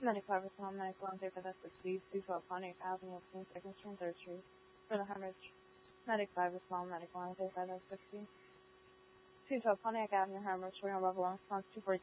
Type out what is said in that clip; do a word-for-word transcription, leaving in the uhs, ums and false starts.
Medic five Islam, Medic one, three five sixty, two twelve Pontiac Avenue, between second Street and third Street, for the hemorrhage. Medic five Islam, Medic one, three five sixty, two twelve Pontiac Avenue, hemorrhage, we're on level one, response two forty.